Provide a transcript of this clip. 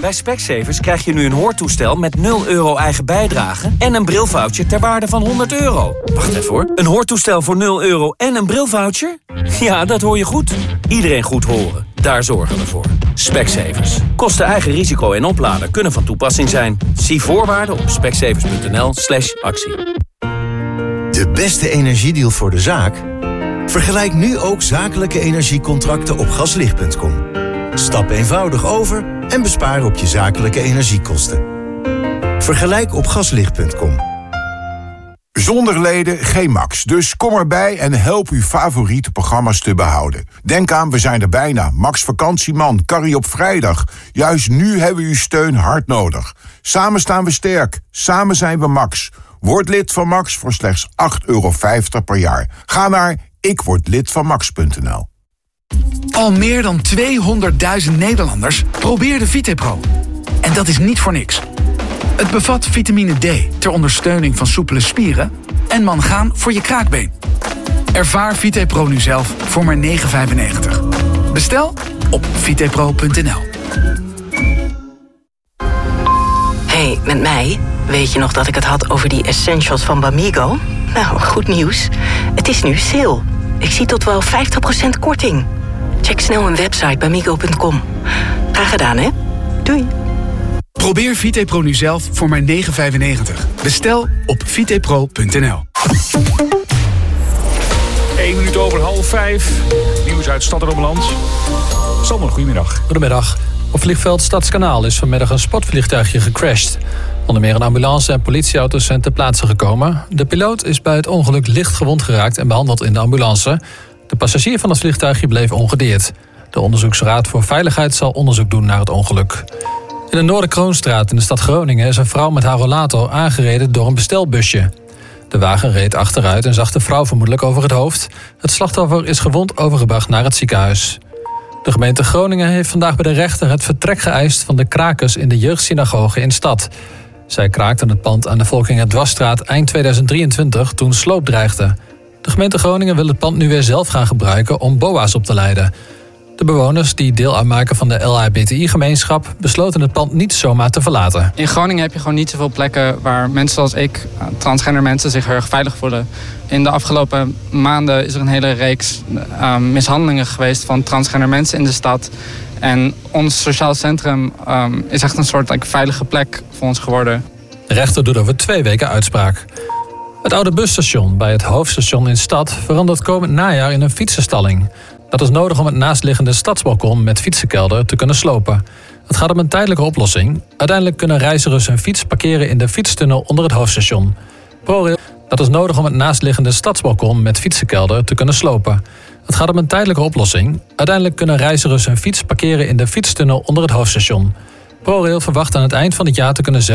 Bij Specsavers krijg je nu een hoortoestel met 0 euro eigen bijdrage en een brilvoucher ter waarde van €100. Wacht even hoor. Een hoortoestel voor 0 euro en een brilvoucher? Ja, dat hoor je goed. Iedereen goed horen. Daar zorgen we voor. Specsavers. Kosten eigen risico en oplader kunnen van toepassing zijn. Zie voorwaarden op specsavers.nl/actie. De beste energiedeal voor de zaak? Vergelijk nu ook zakelijke energiecontracten op gaslicht.com. Stap eenvoudig over en bespaar op je zakelijke energiekosten. Vergelijk op gaslicht.com. Zonder leden geen Max, dus kom erbij en help uw favoriete programma's te behouden. Denk aan, we zijn er bijna. Max Vakantieman, Carrie op vrijdag. Juist nu hebben we uw steun hard nodig. Samen staan we sterk, samen zijn we Max. Word lid van Max voor slechts €8,50 per jaar. Ga naar ikwordlidvanmax.nl. Al meer dan 200.000 Nederlanders probeerden VitePro. En dat is niet voor niks. Het bevat vitamine D ter ondersteuning van soepele spieren en mangaan voor je kraakbeen. Ervaar VitePro nu zelf voor maar €9,95. Bestel op vitepro.nl. Hey, met mij? Weet je nog dat ik het had over die essentials van Bamigo? Nou, goed nieuws. Het is nu sale. Ik zie tot wel 50% korting. Check snel mijn website bamigo.com. Graag gedaan, hè? Doei. Probeer VitePro nu zelf voor maar €9,95. Bestel op vitepro.nl. 5:01. Nieuws uit Stad en Ommeland. Sander, goedemiddag. Goedemiddag. Op vliegveld Stadskanaal is vanmiddag een sportvliegtuigje gecrashed. Onder meer een ambulance en politieauto's zijn ter plaatse gekomen. De piloot is bij het ongeluk licht gewond geraakt en behandeld in de ambulance. De passagier van het vliegtuigje bleef ongedeerd. De Onderzoeksraad voor Veiligheid zal onderzoek doen naar het ongeluk. In de Noorderkroonstraat in de stad Groningen is een vrouw met haar rollator aangereden door een bestelbusje. De wagen reed achteruit en zag de vrouw vermoedelijk over het hoofd. Het slachtoffer is gewond overgebracht naar het ziekenhuis. De gemeente Groningen heeft vandaag bij de rechter het vertrek geëist van de krakers in de jeugdsynagoge in stad. Zij kraakten het pand aan de Volkinga-Dwarsstraat eind 2023 toen sloop dreigde. De gemeente Groningen wil het pand nu weer zelf gaan gebruiken om boa's op te leiden. De bewoners die deel uitmaken van de LHBTI-gemeenschap besloten het pand niet zomaar te verlaten. In Groningen heb je gewoon niet zoveel plekken waar mensen zoals ik, transgender mensen, zich heel erg veilig voelen. In de afgelopen maanden is er een hele reeks mishandelingen geweest van transgender mensen in de stad. En ons sociaal centrum is echt een soort veilige plek voor ons geworden. De rechter doet over 2 weken uitspraak. Het oude busstation bij het hoofdstation in stad verandert komend najaar in een fietsenstalling. Dat is nodig om het naastliggende stadsbalkon met fietsenkelder te kunnen slopen. Het gaat om een tijdelijke oplossing. Uiteindelijk kunnen reizigers hun fiets parkeren in de fietstunnel onder het hoofdstation. ProRail, dat is nodig om het naastliggende stadsbalkon met fietsenkelder te kunnen slopen. Het gaat om een tijdelijke oplossing. Uiteindelijk kunnen reizigers hun fiets parkeren in de fietstunnel onder het hoofdstation. ProRail verwacht aan het eind van het jaar te kunnen zeggen